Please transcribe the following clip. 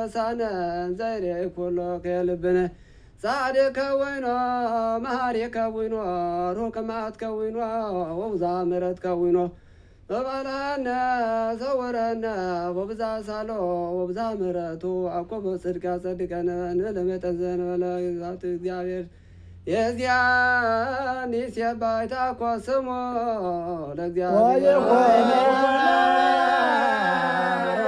ረሳነ ዘይሬ ኩሎ ከልብነ ጻድከ ወይኖ መሐሪከ ወይኖ ሩቅ መዓትከ ወይኖ ወብዛ ምሕረትከ ወይኖ በባልሃነ ሰውረነ ወብዛ ሳሎ ወብዛ ምሕረቱ አቆበ ጽድቃ ጸድቀነ ለመጠዘን ለዛት እግዚአብሔር የዚያን ይሴባይታ ኮስሞ ለእግዚአብሔር